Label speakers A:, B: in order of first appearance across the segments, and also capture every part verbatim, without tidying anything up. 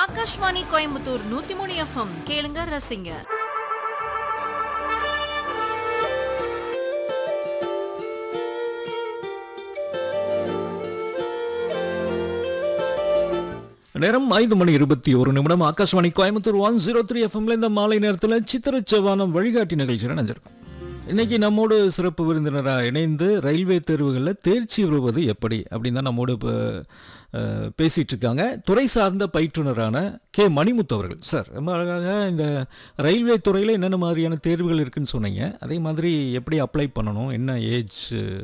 A: ஆகாஷ்வாணி கோயம்புத்தூர் நூத்தி மூணு எஃப்எம் கேளுங்க ரசிங்க.
B: நேரம் ஐந்து மணி இருபத்தி ஒரு நிமிடம். Akashvani Coimbatore one zero three எஃப்எம்ல இந்த மாலை நேரத்தில் சித்திரச்சவானம் வழிகாட்டி நிகழ்ச்சியில் நினைஞ்சிருக்கோம். இன்னைக்கு நம்மோடு சிறப்பு விருந்தினராக இணைந்து ரயில்வே தேர்வுகளில் தேர்ச்சி பெறுவது எப்படி அப்படின்னு தான் நம்மோடு இப்போ பேசிகிட்டு இருக்காங்க. துறை சார்ந்த பயிற்றுனரான கே மணிமுத்து அவர்கள். சார், ரொம்ப அழகாக இந்த ரயில்வே துறையில் என்னென்ன மாதிரியான தேர்வுகள் இருக்குதுன்னு சொன்னீங்க. அதே மாதிரி எப்படி அப்ளை பண்ணணும், என்ன ஏஜ்,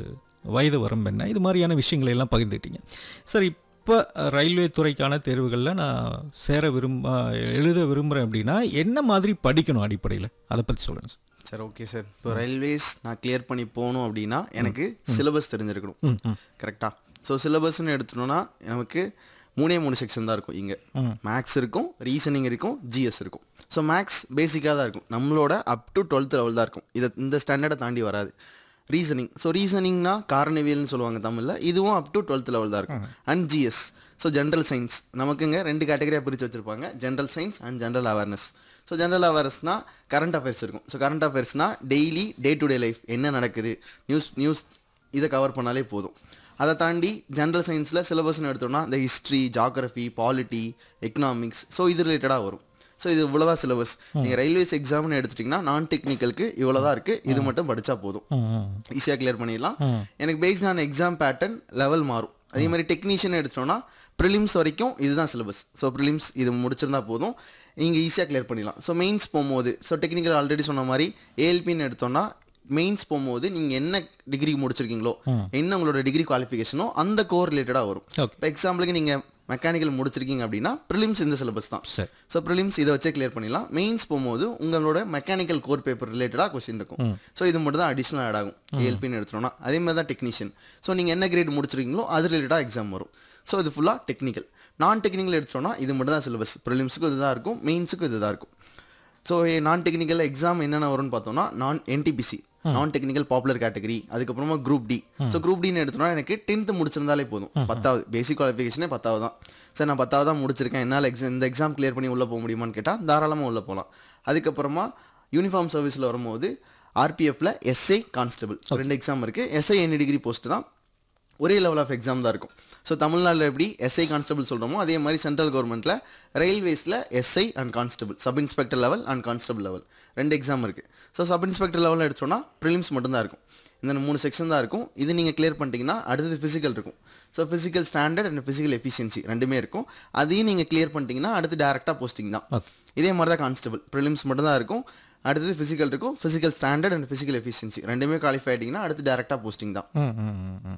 B: வயது வரம்பு என்ன, இது மாதிரியான விஷயங்களை எல்லாம் பகிர்ந்துக்கிட்டீங்க. சார், இப்போ ரயில்வே துறைக்கான தேர்வுகளில் நான் சேர விரும்ப எழுத விரும்புகிறேன் அப்படின்னா என்ன மாதிரி படிக்கணும் அடிப்படையில், அதை பற்றி சொல்லுங்கள் சார்.
C: Sir okay sir. இப்போ ரயில்வேஸ் நான் கிளியர் பண்ணி போகணும் அப்படின்னா எனக்கு சிலபஸ் தெரிஞ்சிருக்கணும். கரெக்டாக. ஸோ சிலபஸ்ன்னு எடுத்துட்டோன்னா நமக்கு மூணே மூணு செக்ஷன் தான் இருக்கும். இங்கே மேக்ஸ் இருக்கும், ரீசனிங் இருக்கும், ஜிஎஸ் இருக்கும். ஸோ மேக்ஸ் பேசிக்காக தான் இருக்கும், நம்மளோட அப் டு டுவெல்த் லெவல் தான் இருக்கும். இதை இந்த ஸ்டாண்டர்டை தாண்டி வராது. ரீசனிங், ஸோ ரீசனிங்னா காரணவியல்னு சொல்லுவாங்க தமிழில், இதுவும் அப் டு டுவெல்த் லெவல் தான் இருக்கும். And GS, so general science. நமக்குங்க ரெண்டு கேட்டகரியாக பிரித்து வச்சுருப்பாங்க, general science and general awareness. So general அவேர்னஸ்னால் current affairs இருக்கும். So current அஃபேர்ஸ்னால் daily day to day life என்ன நடக்குது, நியூஸ் நியூஸ் இதை கவர் பண்ணாலே போதும். அதை தாண்டி ஜென்ரல் சயின்ஸில் சிலபஸ்ன்னு எடுத்தோம்னா இந்த history, geography, polity, economics, so இது ரிலேட்டடாக வரும். ஸோ இது இவ்வளோதான் சிலபஸ். நீங்கள் ரயில்வேஸ் எக்ஸாம்னு எடுத்துட்டிங்கன்னா நான் டெக்னிக்கலுக்கு இவ்வளோ தான் இருக்குது, இது மட்டும் படித்தா போதும், ஈஸியாக கிளியர் பண்ணிடலாம். எனக்கு based on exam pattern level மாறும். அதே மாதிரி டெக்னீஷியன் எடுத்துட்டோம்னா ப்ரிலிம்ஸ் வரைக்கும் இதுதான் சிலபஸ். ஸோ ப்ரிலிம்ஸ் இது முடிச்சிருந்தா போதும், நீங்கள் ஈஸியாக கிளியர் பண்ணிடலாம். ஸோ மெயின்ஸ் போகும்போது, ஸோ டெக்னிக்கல் ஆல்ரெடி சொன்ன மாதிரி ஏஎல்பின்னு எடுத்தோம்னா மெயின்ஸ் போகும்போது நீங்கள் என்ன டிகிரி முடிச்சிருக்கீங்களோ, என்ன உங்களோட டிகிரி குவாலிஃபிகேஷனோ அந்த கோர் ரிலேட்டடாக வரும். இப்போ எக்ஸாம்பிளுக்கு நீங்கள் மெக்கானிக்கல் முடிச்சிருக்கீங்க அப்படின்னா ப்ரிலிம்ஸ் இந்த சிலபஸ் தான். ஸோ ப்ரிலிம்ஸ் இதை வச்சே கிளியர் பண்ணிடலாம். மெயின்ஸ் போகும்போது உங்களோட மெக்கானிக்கல் கோர் பேப்பர் ரிலேட்டடாக கொஸ்டின் இருக்கும். ஸோ இது மட்டும் தான் அடிஷ்னல் ஆட் ஆகும் ஏஎல்பின்னு எடுத்துட்டோம்னா. அதே மாதிரி தான் டெக்னீஷியன். ஸோ நீங்கள் என்ன கிரேட் முடிச்சிருக்கீங்களோ அது ரிலேட்டடாக எக்ஸாம் வரும். ஸோ இது ஃபுல்லாக டெக்னிக்கல். நான் டெக்னிக்கல் எடுத்துட்டோம்னா இது மட்டும் தான் சிலபஸ். ப்ரிலிம்ஸுக்கும் இது தான் இருக்கும், மெயின்ஸுக்கும் இது தான் இருக்கும். ஸோ நான் டெக்னிக்கல் எக்ஸாம் என்னென்ன வரும்னு பார்த்தோம்னா நான் என்டிபிசி, நான் டெக்னிக்கல் பாப்புலர் கேட்டகரி, அதுக்கப்புறமா குரூப் டி. ஸோ குரூப் டின்னு எடுத்தோம்னா எனக்கு டென்த்து முடிச்சிருந்தாலே போதும், பத்தாவது பேசிக் குவாலிஃபிகேஷனே பத்தாவது தான். சார் நான் பத்தாவது தான் முடிச்சிருக்கேன், என்னால் எக்ஸாம் இந்த எக்ஸாம் கிளியர் பண்ணி உள்ளே போக முடியுமான்னு கேட்டால் தாராளமாக உள்ளே போகலாம். அதுக்கப்புறமா யூனிஃபார்ம் சர்வீஸில் வரும்போது ஆர்பிஎஃப்ல எஸ்ஐ கான்ஸ்டபிள் ரெண்டு எக்ஸாம் இருக்குது. எஸ்ஐ என்ன டிகிரி போஸ்ட் தான், ஒரே லெவல் ஆஃப் எக்ஸாம் தான் இருக்கும். ஸோ தமிழ்நாட்டில் எப்படி எஸ்ஐ கான்ஸ்டபிள் சொல்கிறோமோ அதே மாதிரி சென்ட்ரல் கவர்மெண்ட்டில் ரயில்வேஸில் SI and constable, sub inspector level and constable level ரெண்டு எக்ஸாம் இருக்குது. ஸோ சப் இன்ஸ்பெக்டர் லெவலில் எடுத்தோன்னா ப்ரிலிம்ஸ் மட்டும்தான் இருக்கும், இந்த மூணு செக்ஷன் தான் இருக்கும். இது நீங்கள் கிளியர் பண்ணிட்டீங்கன்னா அடுத்தது ஃபிசிக்கல் இருக்கும். So physical standard and physical efficiency ரெண்டுமே இருக்கும். அதையும் நீங்கள் கிளியர் பண்ணிட்டீங்கன்னா அடுத்து டேரெக்டாக போஸ்டிங் தான். இதே மாதிரி தான் கான்ஸ்டபிள், ப்ரிலிம்ஸ் மட்டும் தான் இருக்கும், அடுத்தது ஃபிசிக்கல் இருக்கும், physical standard and physical efficiency ரெண்டுமே குவாலிஃபை ஆகிட்டிங்கன்னா அடுத்து டேரெக்டாக போஸ்டிங் தான்.